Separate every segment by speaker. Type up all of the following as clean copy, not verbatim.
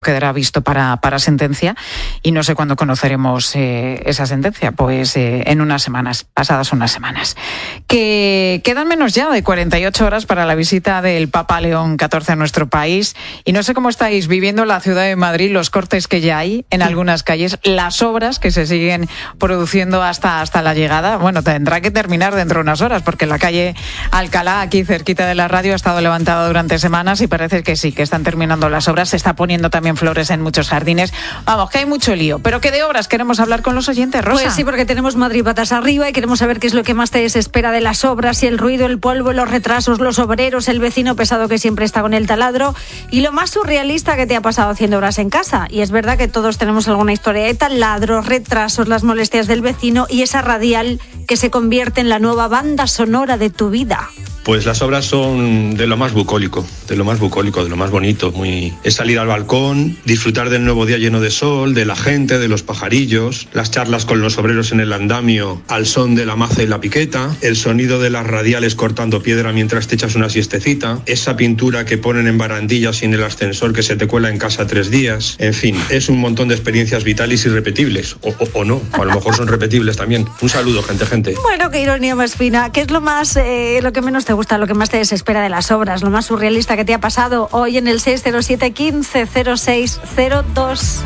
Speaker 1: quedará visto para sentencia y no sé cuándo conoceremos esa sentencia, pues en unas semanas, pasadas unas semanas. Que quedan menos ya de 48 horas para la visita del Papa León XIV a nuestro país y no sé cómo estáis viviendo la ciudad de Madrid, los cortes que ya hay en algunas calles, las obras que se siguen produciendo hasta la llegada. Bueno, tendrá que terminar dentro de unas horas porque la calle Alcalá, aquí cerquita de la radio, ha estado levantada durante semanas y parece que sí, que están terminando las obras. Se está poniendo también flores en muchos jardines. Vamos, que hay mucho lío. Pero ¿qué de obras queremos hablar con los oyentes, Rosa?
Speaker 2: Pues sí, porque tenemos Madrid patas arriba y queremos saber qué es lo que más te desespera de las obras, si el ruido, el polvo, los retrasos, los obreros, el vecino pesado que siempre está con el taladro y lo más surrealista que te ha pasado haciendo obras en casa. Y es verdad que todos tenemos alguna historia de taladros, retrasos, las molestias del vecino y esa radial que se convierte en la nueva banda sonora de tu vida.
Speaker 3: Pues las obras son de lo más bucólico, de lo más bonito. Es salir al balcón, disfrutar del nuevo día lleno de sol, de la gente, de los pajarillos, las charlas con los obreros en el andamio al son de la maza y la piqueta, el sonido de las radiales cortando piedra mientras te echas una siestecita, esa pintura que ponen en barandillas y en el ascensor que se te cuela en casa 3 días. En fin, es un montón de experiencias vitales irrepetibles, o no, o a lo mejor son repetibles también. Un saludo, gente.
Speaker 2: Bueno, qué ironía más fina. ¿Qué es lo que menos te gusta, lo que más te desespera de las obras, lo más surrealista que te ha pasado hoy en el 607 15 0602?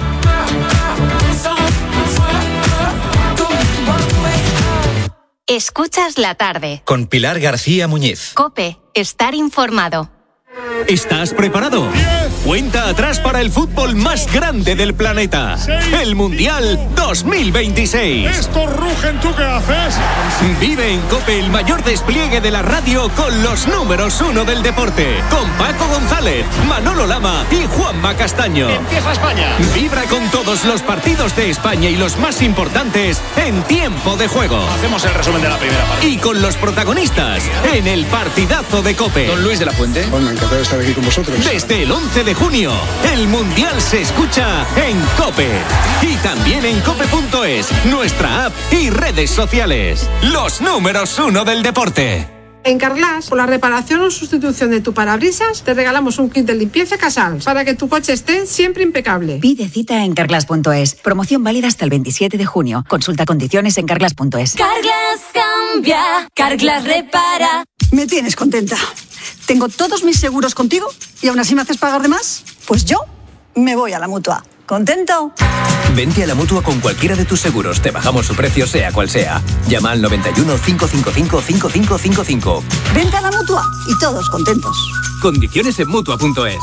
Speaker 4: Escuchas la tarde.
Speaker 5: Con Pilar García Muñiz.
Speaker 4: COPE. Estar informado.
Speaker 6: ¿Estás preparado?
Speaker 7: 10.
Speaker 6: Cuenta atrás para el fútbol más grande del planeta.
Speaker 7: 6.
Speaker 6: El Mundial 2026.
Speaker 7: Estos rugen, ¿tú qué haces?
Speaker 6: Vive en COPE el mayor despliegue de la radio con los números 1 del deporte. Con Paco González, Manolo Lama y Juanma Castaño.
Speaker 7: Empieza España.
Speaker 6: Vibra con todos los partidos de España y los más importantes en tiempo de juego.
Speaker 7: Hacemos el resumen de la primera parte.
Speaker 6: Y con los protagonistas en el partidazo de COPE.
Speaker 8: Don Luis de la Fuente.
Speaker 9: Bueno, encantado de estar aquí con vosotros.
Speaker 6: Desde el 11 de junio, el Mundial se escucha en COPE. Y también en COPE.es, nuestra app y redes sociales. Los números 1 del deporte.
Speaker 10: En Carglass, por la reparación o sustitución de tu parabrisas, te regalamos un kit de limpieza Casals para que tu coche esté siempre impecable.
Speaker 11: Pide cita en Carglass.es. Promoción válida hasta el 27 de junio. Consulta condiciones en Carglass.es.
Speaker 12: Carglass cambia, Carglass repara.
Speaker 13: Me tienes contenta. Tengo todos mis seguros contigo y aún así me haces pagar de más. Pues yo me voy a la Mutua. ¿Contento?
Speaker 14: Vente a la Mutua con cualquiera de tus seguros. Te bajamos su precio sea cual sea. Llama al 91 555 5555.
Speaker 13: Vente a la Mutua y todos contentos.
Speaker 14: Condiciones en Mutua.es.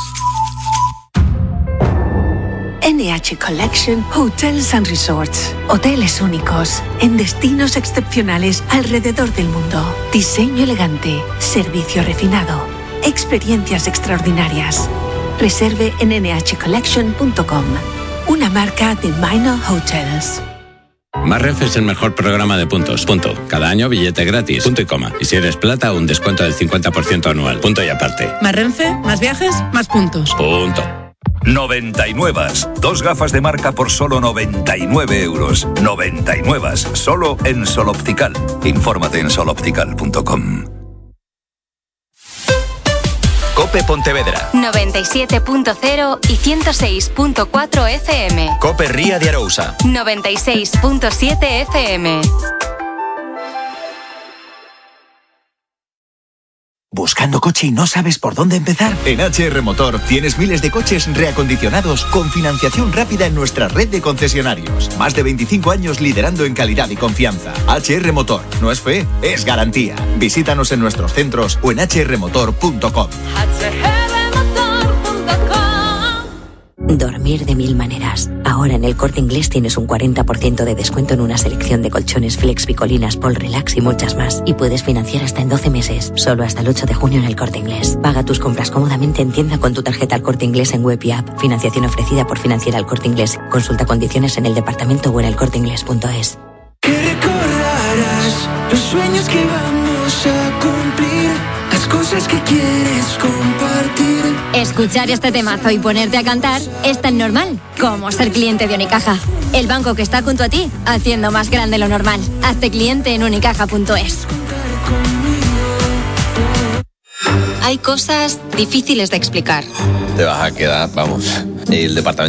Speaker 15: NH Collection Hotels and Resorts. Hoteles únicos, en destinos excepcionales alrededor del mundo. Diseño elegante, servicio refinado, experiencias extraordinarias. Reserve en nhcollection.com. Una marca de Minor Hotels.
Speaker 16: Más Renfe es el mejor programa de puntos. Punto. Cada año billete gratis. Punto y coma. Y si eres plata, un descuento del 50% anual. Punto y aparte.
Speaker 17: Más Renfe, más viajes, más puntos.
Speaker 16: Punto.
Speaker 18: 99. 2 gafas de marca por solo 99 euros. 99. Solo en Sol Optical. Infórmate en soloptical.com.
Speaker 5: COPE Pontevedra
Speaker 4: 97.0 y 106.4 FM.
Speaker 5: COPE Ría de Arousa
Speaker 4: 96.7 FM.
Speaker 19: ¿Buscando coche y no sabes por dónde empezar?
Speaker 20: En HR Motor tienes miles de coches reacondicionados con financiación rápida en nuestra red de concesionarios. Más de 25 años liderando en calidad y confianza. HR Motor, no es fe, es garantía. Visítanos en nuestros centros o en hrmotor.com.
Speaker 21: Dormir de 1000 maneras. Ahora en el Corte Inglés tienes un 40% de descuento en una selección de colchones Flex, Picolinas, Pol Relax y muchas más. Y puedes financiar hasta en 12 meses. Solo hasta el 8 de junio en el Corte Inglés. Paga tus compras cómodamente en tienda con tu tarjeta al Corte Inglés en web y app. Financiación ofrecida por Financiera al Corte Inglés. Consulta condiciones en el departamento o en elcorteinglés.es.
Speaker 22: Que recordarás los sueños que vamos a cumplir, las cosas que quieres compartir.
Speaker 23: Escuchar este temazo y ponerte a cantar es tan normal como ser cliente de Unicaja. El banco que está junto a ti, haciendo más grande lo normal. Hazte cliente en unicaja.es.
Speaker 4: Hay cosas difíciles de explicar.
Speaker 24: Te vas a quedar, vamos, el departamento